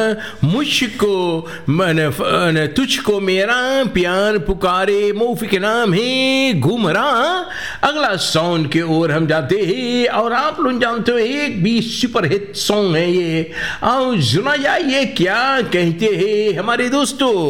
मुझको मैंने तुझको मेरा प्यार पुकारे, मौफी के नाम है घुमरा। अगला सॉन्ग के ओर हम जाते हैं और आप लोग जानते हो एक भी सुपर हिट सॉन्ग है ये। आओ सुना जाए ये क्या कहते हैं हमारे दोस्तों।